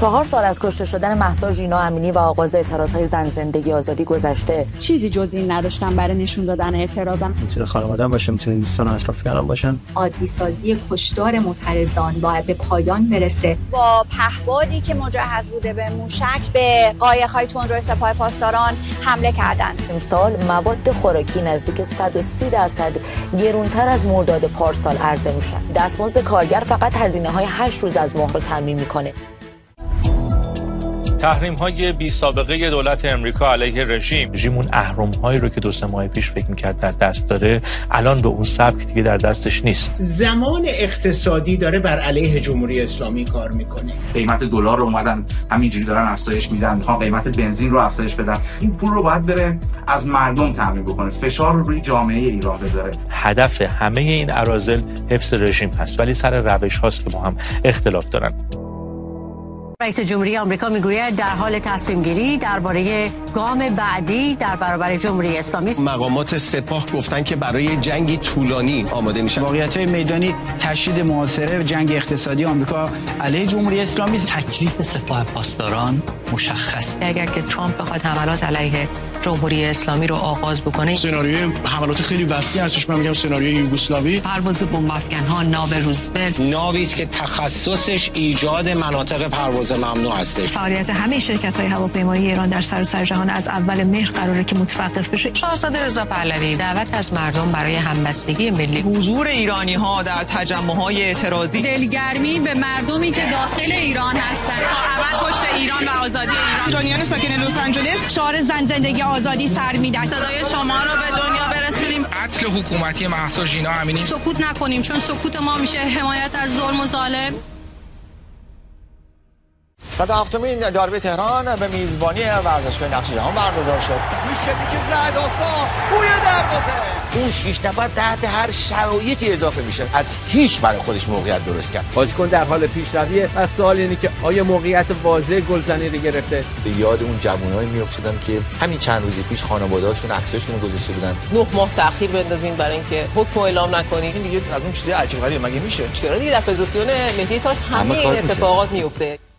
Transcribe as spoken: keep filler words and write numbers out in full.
چهار سال از کشته شدن مهسا ژینا امینی و آغاز اعتراضهای زن زندگی آزادی گذشته. چیزی جز این نداشتم برای نشون دادن اعتراضم. میتونه خانواده‌ام باشه، میتونه دوستان اطرافیانم باشن. عادی سازی کشتار معترضان باید به پایان برسه. با پهپادی که مجهز بوده به موشک به قایق‌های تندرو سپاه پاسداران حمله کردند. امسال مواد خوراکی نزدیک صد و سی درصد گرانتر از مرداد پارسال عرضه میشن. دستمزد کارگر فقط هزینه‌های هشت روز از مهر رو تامین میکنه. تحریم‌های بی سابقه دولت امریکا علیه رژیم، رژیم اون اهرم‌هایی رو که دو سه ماه پیش فکر می‌کرد در دست داره، الان به اون سبک دیگه در دستش نیست. زمان اقتصادی داره بر علیه جمهوری اسلامی کار میکنه. قیمت دلار رو اومدن همینجوری دارن افزایش میدن، ها قیمت بنزین رو افزایش بدن. این پول رو باید بره از مردم تامین بکنه، فشار رو روی جامعه ایران بذاره. هدف همه این اراذل حفظ رژیم هست، ولی سر روش هاست که با هم اختلاف دارن. رئیس جمهوری آمریکا میگوید در حال تصمیم گیری درباره گام بعدی در برابر جمهوری اسلامی است. مقامات سپاه گفتن که برای جنگی طولانی آماده میشن. واقعیت‌های میدانی تشدید محاصره جنگ اقتصادی آمریکا علیه جمهوری اسلامی است. تکلیف سپاه پاسداران مشخص. اگر که ترامپ بخواد حملات علیه جمهوری اسلامی رو آغاز بکنه، سناریوی حملات خیلی وسیع هستش. من میگم سناریوی یوگسلاوی، پرواز بمب‌افکن‌ها، ناو روزولت، ناوی است که تخصصش ایجاد مناطق پرواز ممنوع هستش. فعالیت همه شرکت‌های هواپیمایی ایران در سراسر جهان از اول مهر قراره که متوقف بشه. شاهزاده رضا پهلوی دعوت از مردم برای همبستگی ملی، حضور ایرانی‌ها در تجمع‌های اعتراضی، دلگرمی به مردمی که داخل ایران هستند تا ابد پشت ایران و آزادی ایران. ایرانیان ساکن لس آنجلس شعار زن زندگی آزادی سر میدن. صدای شما رو به دنیا برسونیم. قتل حکومتی مهسا ژینا امینی. سکوت نکنیم، چون سکوت ما میشه حمایت از ظلم و ظالم. صد و هفتمین داربی تهران به میزبانی ورزشگاه نقش جهان برگزار شد. میشه که رعدآسا بوی دروازه. اون شش نفر تحت هر شرایطی اضافه میشه، از هیچ برای خودش موقعیت درست کرد. بازیکن در حال پیشرویه و سوال اینه که آیا موقعیت واضح گلزنی رو گرفته؟ به یاد اون جوانایی میافتادم که همین چند روز پیش خانواده‌هاشون عکساشون رو گذاشته بودن. نه ماه تأخیر بندازین برای اینکه حکم اعلام نکنید. این دیگه از اون چیزای عجیب غریبه مگه میشه؟ چرا دیگه در فدراسیون ملی تا همه این اتفاقات میفته.